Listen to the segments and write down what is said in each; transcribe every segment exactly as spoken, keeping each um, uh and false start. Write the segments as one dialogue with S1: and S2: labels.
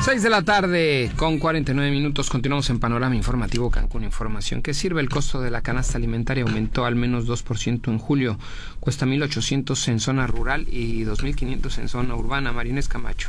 S1: seis de la tarde con cuarenta y nueve minutos. Continuamos en Panorama Informativo Cancún. Información que sirve: el costo de la canasta alimentaria aumentó al menos dos por ciento en julio. Cuesta mil ochocientos en zona rural y dos mil quinientos en zona urbana. Marines Camacho.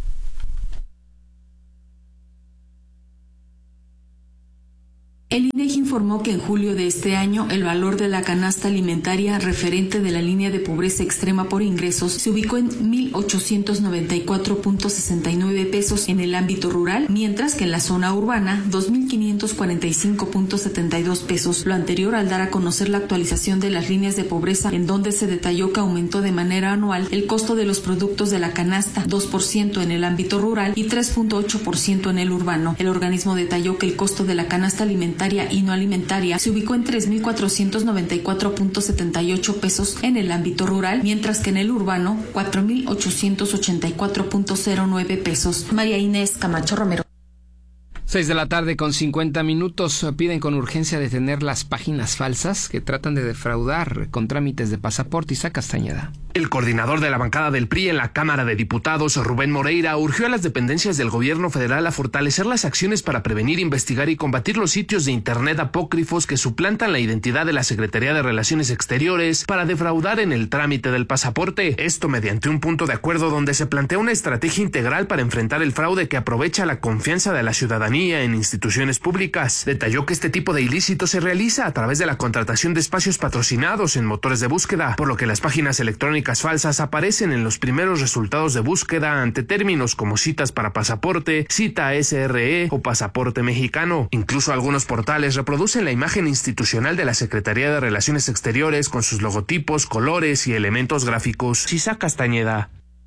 S2: El INEGI informó que en julio de este año el valor de la canasta alimentaria referente de la línea de pobreza extrema por ingresos se ubicó en mil ochocientos noventa y cuatro punto sesenta y nueve pesos en el ámbito rural, mientras que en la zona urbana dos mil quinientos cuarenta y cinco punto setenta y dos pesos, lo anterior al dar a conocer la actualización de las líneas de pobreza, en donde se detalló que aumentó de manera anual el costo de los productos de la canasta, dos por ciento en el ámbito rural y tres punto ocho por ciento en el urbano. El organismo detalló que el costo de la canasta alimentaria y no alimentaria se ubicó en tres mil cuatrocientos noventa y cuatro punto setenta y ocho pesos en el ámbito rural, mientras que en el urbano cuatro mil ochocientos ochenta y cuatro punto cero nueve pesos. María Inés Camacho Romero.
S1: seis de la tarde con cincuenta minutos. Piden con urgencia detener las páginas falsas que tratan de defraudar con trámites de pasaporte. Isaac Castañeda.
S3: El coordinador de la bancada del P R I en la Cámara de Diputados, Rubén Moreira, urgió a las dependencias del gobierno federal a fortalecer las acciones para prevenir, investigar y combatir los sitios de internet apócrifos que suplantan la identidad de la Secretaría de Relaciones Exteriores para defraudar en el trámite del pasaporte. Esto mediante un punto de acuerdo donde se plantea una estrategia integral para enfrentar el fraude que aprovecha la confianza de la ciudadanía en instituciones públicas. Detalló que este tipo de ilícito se realiza a través de la contratación de espacios patrocinados en motores de búsqueda, por lo que las páginas electrónicas falsas aparecen en los primeros resultados de búsqueda ante términos como citas para pasaporte, cita S R E o pasaporte mexicano. Incluso algunos portales reproducen la imagen institucional de la Secretaría de Relaciones Exteriores con sus logotipos, colores y elementos gráficos. Isaac Castañeda.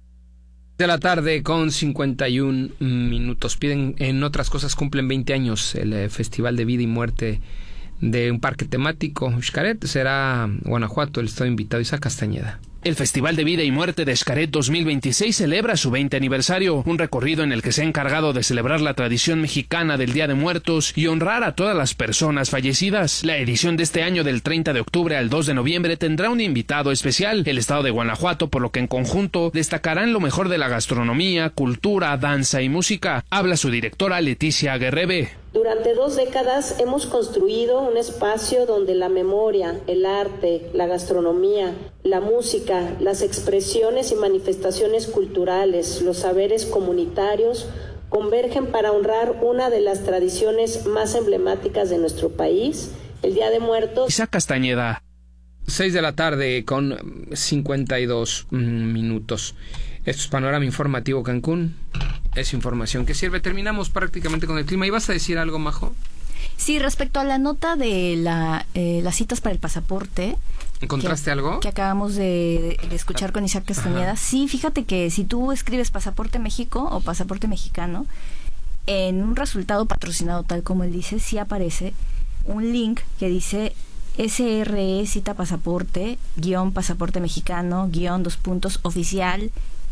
S1: De la tarde con cincuenta y un minutos. Piden, en otras cosas, cumplen veinte años el eh, Festival de Vida y Muerte de un parque temático. Xcaret será Guanajuato, el estado invitado. Isaac Castañeda.
S3: El Festival de Vida y Muerte de Xcaret dos mil veintiséis celebra su veinte aniversario, un recorrido en el que se ha encargado de celebrar la tradición mexicana del Día de Muertos y honrar a todas las personas fallecidas. La edición de este año, del treinta de octubre al dos de noviembre, tendrá un invitado especial, el estado de Guanajuato, por lo que en conjunto destacarán lo mejor de la gastronomía, cultura, danza y música. Habla su directora Leticia Guerrebe.
S4: Durante dos décadas hemos construido un espacio donde la memoria, el arte, la gastronomía, la música, las expresiones y manifestaciones culturales, los saberes comunitarios convergen para honrar una de las tradiciones más emblemáticas de nuestro país, el Día de Muertos.
S3: Isaac Castañeda.
S1: seis de la tarde con cincuenta y dos minutos. Esto es Panorama Informativo Cancún. Es información que sirve. Terminamos prácticamente con el clima. ¿Ibas a decir algo, Majo?
S5: Sí, respecto a la nota de la, eh, las citas para el pasaporte.
S1: ¿Encontraste
S5: que,
S1: algo?
S5: Que acabamos de, de escuchar con Isaac Castañeda. Ajá. Sí, fíjate que si tú escribes Pasaporte México o Pasaporte Mexicano, en un resultado patrocinado tal como él dice, sí aparece un link que dice S R E cita pasaporte, guión pasaporte mexicano, guión dos puntos oficial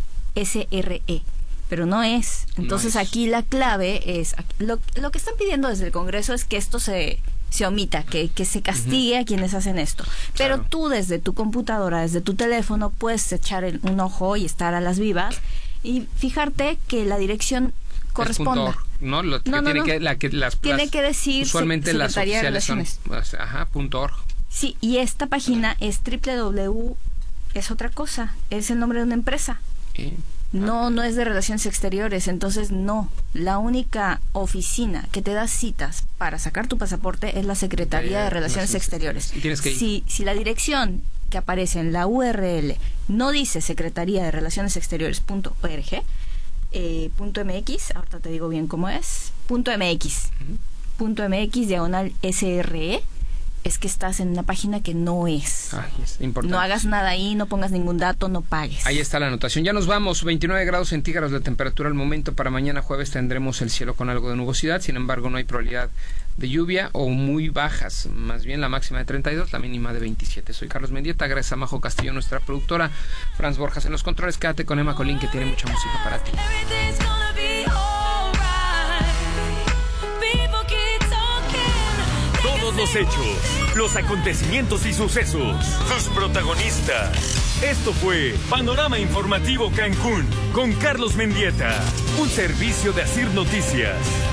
S5: S R E. Pero no es. Entonces no es. Aquí la clave es, lo, lo que están pidiendo desde el Congreso es que esto se, se omita, que, que se castigue uh-huh. a quienes hacen esto. Pero claro, tú desde tu computadora, desde tu teléfono, puedes echar el, un ojo y estar a las vivas y fijarte que la dirección corresponda.
S1: No, lo,
S5: no,
S1: que
S5: no,
S1: tiene
S5: no.
S1: que, la, que las,
S5: tiene
S1: las,
S5: que decir
S1: usualmente las oficiales son ajá, punto org.
S5: Sí, y esta página es www, es otra cosa, es el nombre de una empresa. ¿Sí? No, no es de Relaciones Exteriores, entonces no. La única oficina que te da citas para sacar tu pasaporte es la Secretaría de, de Relaciones Exteriores.
S1: Y tienes que ir.
S5: Si, si la dirección que aparece en la U R L no dice Secretaría de Relaciones Exteriores punto org, eh, punto mx, ahorita te digo bien cómo es, punto mx, uh-huh. punto mx diagonal S R E, es que estás en una página que no es.
S1: Ay, es importante.
S5: No hagas nada ahí, no pongas ningún dato, no pagues.
S1: Ahí está la anotación. Ya nos vamos. veintinueve grados centígrados de temperatura al momento. Para mañana jueves tendremos el cielo con algo de nubosidad. Sin embargo, no hay probabilidad de lluvia o muy bajas. Más bien la máxima de treinta y dos, la mínima de veintisiete. Soy Carlos Mendieta. Gracias a Majo Castillo, nuestra productora. Franz Borjas en los controles. Quédate con Emma Colín, que tiene mucha música para ti.
S6: Todos los hechos, los acontecimientos y sucesos, sus protagonistas Esto fue Panorama Informativo Cancún con Carlos Mendieta, un servicio de Asir Noticias.